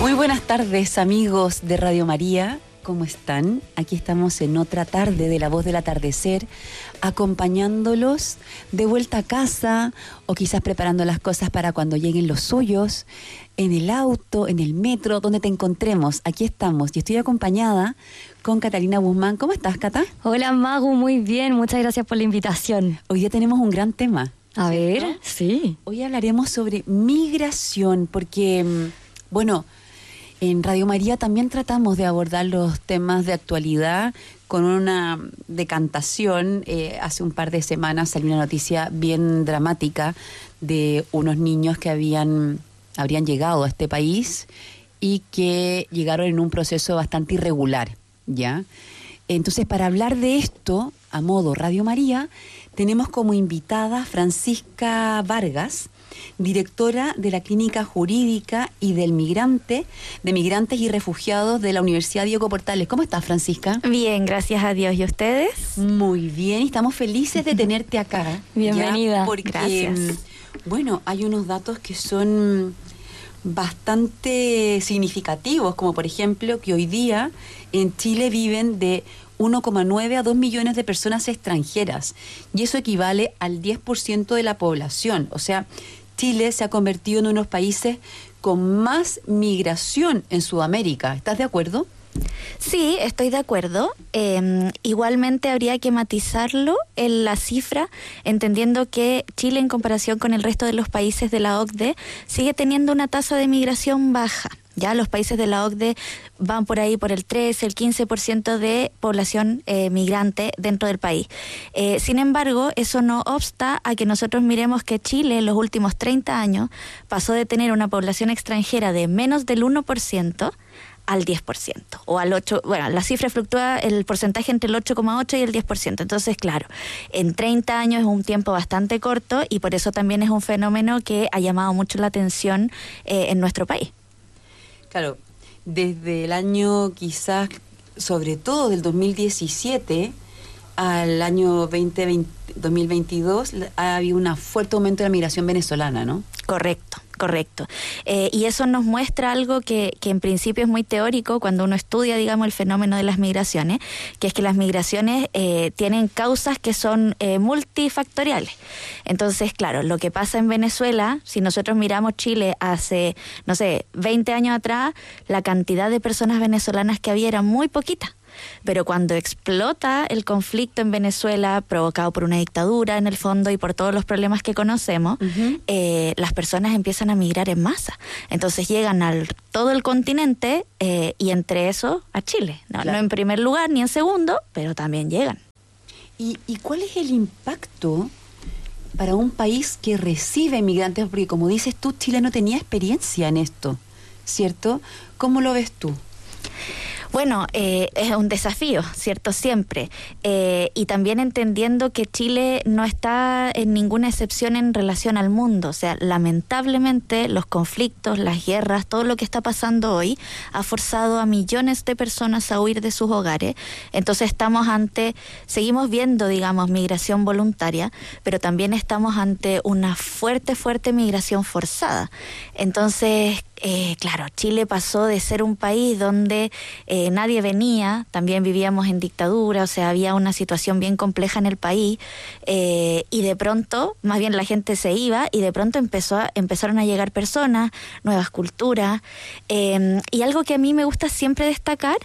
Muy buenas tardes, amigos de Radio María. ¿Cómo están? Aquí estamos en otra tarde de La Voz del Atardecer, acompañándolos de vuelta a casa o quizás preparando las cosas para cuando lleguen los suyos, en el auto, en el metro, donde te encontremos. Aquí estamos y estoy acompañada con Catalina Guzmán. ¿Cómo estás, Cata? Hola, Magu, muy bien. Muchas gracias por la invitación. Hoy ya tenemos un gran tema. A ¿cierto? ver, sí. Hoy hablaremos sobre migración porque, bueno, en Radio María también tratamos de abordar los temas de actualidad con una decantación. Hace un par de semanas salió una noticia bien dramática de unos niños que habrían llegado a este país y que llegaron en un proceso bastante irregular, ¿ya? Entonces, para hablar de esto, a modo Radio María, tenemos como invitada Francisca Vargas, directora de la Clínica Jurídica y de Migrantes y Refugiados de la Universidad Diego Portales. ¿Cómo estás, Francisca? Bien, gracias a Dios. ¿Y ustedes? Muy bien, y estamos felices de tenerte acá. Bienvenida. Porque, gracias. Bueno, hay unos datos que son bastante significativos, como por ejemplo que hoy día en Chile viven de 1,9 a 2 millones de personas extranjeras, y eso equivale al 10% de la población. O sea, Chile se ha convertido en uno de los países con más migración en Sudamérica. ¿Estás de acuerdo? Sí, estoy de acuerdo. Igualmente habría que matizarlo en la cifra, entendiendo que Chile, en comparación con el resto de los países de la OCDE, sigue teniendo una tasa de migración baja. Ya los países de la OCDE van por ahí por el 13, el 15% de población migrante dentro del país. Sin embargo, eso no obsta a que nosotros miremos que Chile en los últimos 30 años pasó de tener una población extranjera de menos del 1% al 10%, o al 8%, bueno, la cifra fluctúa el porcentaje entre el 8,8 y el 10%. Entonces, claro, en 30 años es un tiempo bastante corto y por eso también es un fenómeno que ha llamado mucho la atención en nuestro país. Claro, desde el año quizás, sobre todo del 2017 al año 2022, ha habido un fuerte aumento de la migración venezolana, ¿no? Correcto. Y eso nos muestra algo que en principio es muy teórico cuando uno estudia, digamos, el fenómeno de las migraciones, que es que las migraciones tienen causas que son multifactoriales. Entonces, claro, lo que pasa en Venezuela, si nosotros miramos Chile hace, 20 años atrás, la cantidad de personas venezolanas que había era muy poquita. Pero cuando explota el conflicto en Venezuela, provocado por una dictadura en el fondo y por todos los problemas que conocemos, las personas empiezan a migrar en masa. Entonces llegan a todo el continente y entre eso a Chile. No en primer lugar ni en segundo, pero también llegan. ¿Y cuál es el impacto para un país que recibe migrantes? Porque como dices tú, Chile no tenía experiencia en esto, ¿cierto? ¿Cómo lo ves tú? Bueno, es un desafío, ¿cierto? Siempre. Y también entendiendo que Chile no está en ninguna excepción en relación al mundo. O sea, lamentablemente los conflictos, las guerras, todo lo que está pasando hoy ha forzado a millones de personas a huir de sus hogares. Entonces seguimos viendo, digamos, migración voluntaria, pero también estamos ante una fuerte migración forzada. Entonces, claro, Chile pasó de ser un país donde nadie venía, también vivíamos en dictadura, o sea, había una situación bien compleja en el país, y de pronto, más bien la gente se iba, y de pronto empezaron a llegar personas, nuevas culturas, y algo que a mí me gusta siempre destacar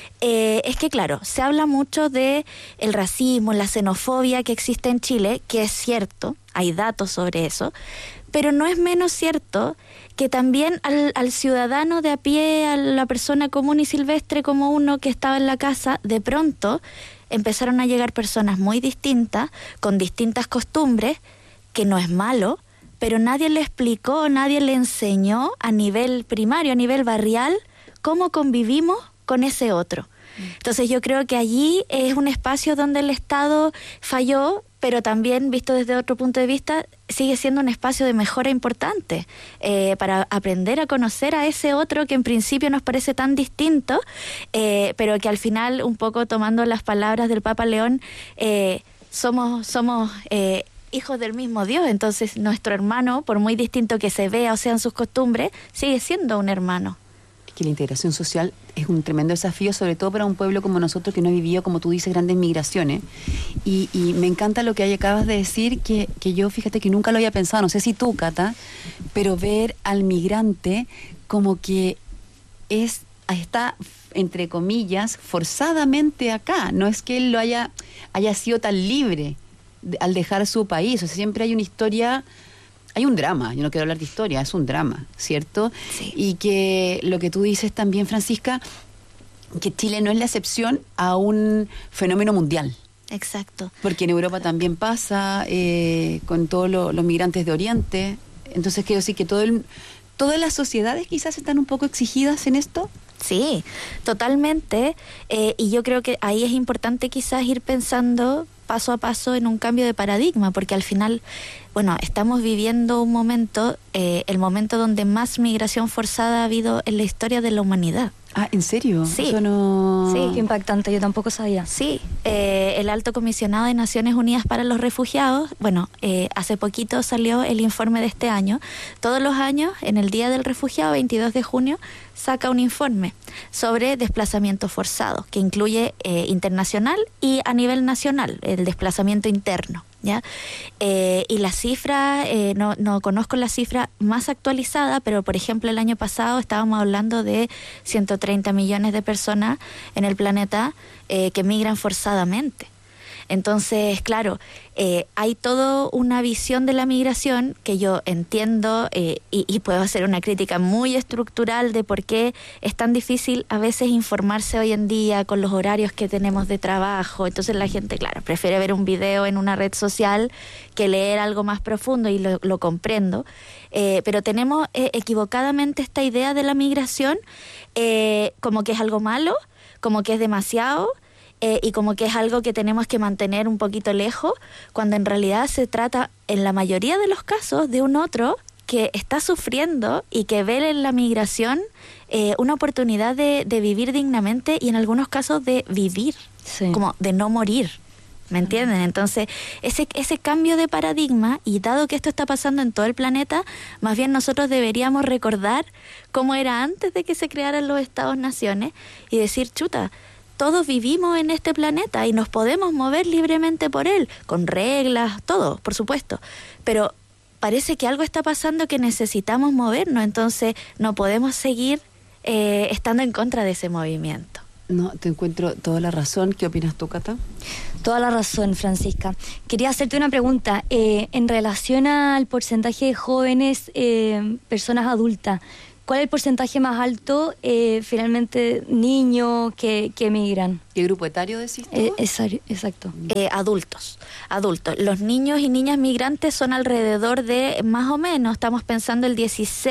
es que, claro, se habla mucho de el racismo, la xenofobia que existe en Chile, que es cierto, hay datos sobre eso, pero no es menos cierto que también al ciudadano de a pie, a la persona común y silvestre como uno que estaba en la casa, de pronto empezaron a llegar personas muy distintas, con distintas costumbres, que no es malo, pero nadie le explicó, nadie le enseñó a nivel primario, a nivel barrial, cómo convivimos con ese otro. Entonces yo creo que allí es un espacio donde el Estado falló, pero también, visto desde otro punto de vista, sigue siendo un espacio de mejora importante para aprender a conocer a ese otro que en principio nos parece tan distinto, pero que al final, un poco tomando las palabras del Papa León, somos hijos del mismo Dios. Entonces nuestro hermano, por muy distinto que se vea o sean sus costumbres, sigue siendo un hermano. que la integración social es un tremendo desafío, sobre todo para un pueblo como nosotros que no ha vivido, como tú dices, grandes migraciones. Y me encanta lo que ahí acabas de decir, que yo, fíjate que nunca lo había pensado, no sé si tú, Cata, pero ver al migrante como que está, entre comillas, forzadamente acá. No es que él haya sido tan libre al dejar su país. O sea, siempre hay una historia, hay un drama. Yo no quiero hablar de historia, es un drama, ¿cierto? Sí. Y que lo que tú dices también, Francisca, que Chile no es la excepción a un fenómeno mundial. Exacto. Porque en Europa también pasa, con todos los migrantes de Oriente. Entonces quiero decir que todas las sociedades quizás están un poco exigidas en esto. Sí, totalmente. Y yo creo que ahí es importante quizás ir pensando paso a paso en un cambio de paradigma, porque al final, bueno, estamos viviendo un momento, el momento donde más migración forzada ha habido en la historia de la humanidad. Ah, ¿en serio? Sí. Eso no... Sí, qué impactante, yo tampoco sabía. Sí, el Alto Comisionado de Naciones Unidas para los Refugiados, bueno, hace poquito salió el informe de este año. Todos los años, en el Día del Refugiado, 22 de junio, saca un informe sobre desplazamiento forzado, que incluye internacional y a nivel nacional, el desplazamiento interno. ¿Ya? Y la cifra, no conozco la cifra más actualizada, pero por ejemplo el año pasado estábamos hablando de 130 millones de personas en el planeta que migran forzadamente. Entonces, claro, hay toda una visión de la migración que yo entiendo y puedo hacer una crítica muy estructural de por qué es tan difícil a veces informarse hoy en día con los horarios que tenemos de trabajo. Entonces la gente, claro, prefiere ver un video en una red social que leer algo más profundo y lo comprendo. Pero tenemos equivocadamente esta idea de la migración como que es algo malo, como que es demasiado, y como que es algo que tenemos que mantener un poquito lejos, cuando en realidad se trata, en la mayoría de los casos, de un otro que está sufriendo y que ve en la migración una oportunidad de vivir dignamente y en algunos casos de vivir, Sí. como de no morir. ¿Me entienden? Entonces, ese cambio de paradigma, y dado que esto está pasando en todo el planeta, más bien nosotros deberíamos recordar cómo era antes de que se crearan los Estados-naciones y decir, chuta, todos vivimos en este planeta y nos podemos mover libremente por él, con reglas, todo, por supuesto. Pero parece que algo está pasando que necesitamos movernos, entonces no podemos seguir estando en contra de ese movimiento. No, te encuentro toda la razón. ¿Qué opinas tú, Cata? Toda la razón, Francisca. Quería hacerte una pregunta. En relación al porcentaje de jóvenes, personas adultas, ¿cuál es el porcentaje más alto, finalmente, niños que emigran? ¿Qué grupo etario decís tú? Exacto. Adultos. Los niños y niñas migrantes son alrededor de, más o menos, estamos pensando el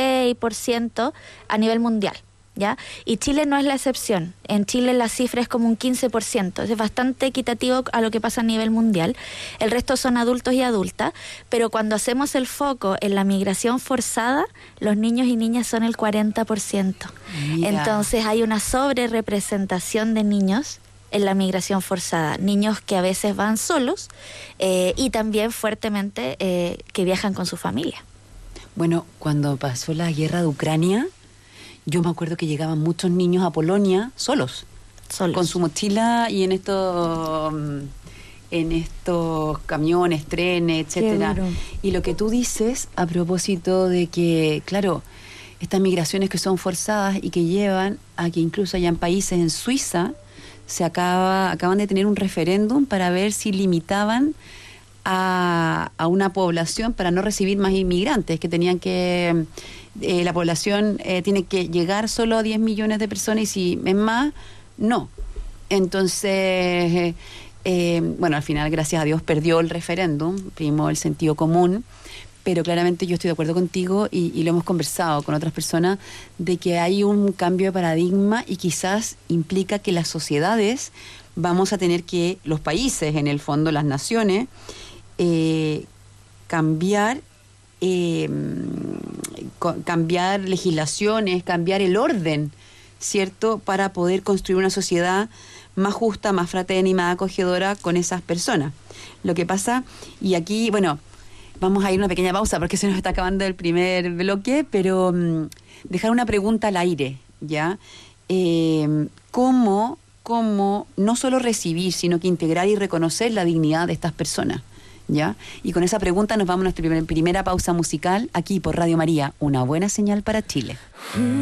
16% a nivel mundial. ¿Ya? Y Chile no es la excepción. En Chile la cifra es como un 15%. Es bastante equitativo a lo que pasa a nivel mundial. El resto son adultos y adultas, pero cuando hacemos el foco en la migración forzada, los niños y niñas son el 40%. Mira. Entonces hay una sobrerepresentación de niños en la migración forzada. Niños que a veces van solos y también fuertemente que viajan con su familia. Bueno, cuando pasó la guerra de Ucrania, yo me acuerdo que llegaban muchos niños a Polonia solos. Con su mochila y en estos camiones, trenes, etcétera. Y lo que tú dices a propósito de que, claro, estas migraciones que son forzadas y que llevan a que incluso hayan países en Suiza, acaban de tener un referéndum para ver si limitaban a una población para no recibir más inmigrantes, que tenían que... la población tiene que llegar solo a 10 millones de personas y si es más, no. Entonces, bueno, al final, gracias a Dios, perdió el referéndum, primó el sentido común, pero claramente yo estoy de acuerdo contigo y lo hemos conversado con otras personas, de que hay un cambio de paradigma y quizás implica que las sociedades vamos a tener que, los países, en el fondo, las naciones, cambiar legislaciones, cambiar el orden, ¿cierto?, para poder construir una sociedad más justa, más fraterna y más acogedora con esas personas. Lo que pasa, y aquí, bueno, vamos a ir a una pequeña pausa porque se nos está acabando el primer bloque, pero dejar una pregunta al aire. ¿ya? Cómo no solo recibir, sino que integrar y reconocer la dignidad de estas personas, ¿ya? Y con esa pregunta nos vamos a nuestra primera pausa musical aquí por Radio María, una buena señal para Chile.